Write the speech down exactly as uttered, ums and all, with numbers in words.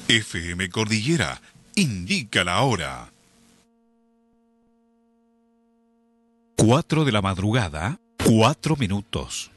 F M Cordillera indica la hora. Cuatro de la madrugada, cuatro minutos.